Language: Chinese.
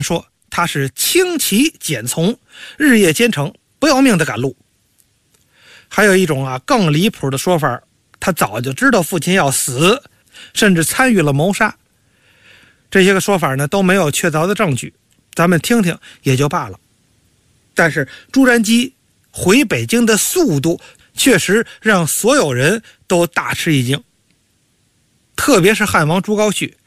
说他是轻骑简从，日夜兼程，不要命的赶路。还有一种更离谱的说法，他早就知道父亲要死，甚至参与了谋杀。这些个说法呢都没有确凿的证据，咱们听听也就罢了。但是朱瞻基回北京的速度确实让所有人都大吃一惊，特别是汉王朱高煦，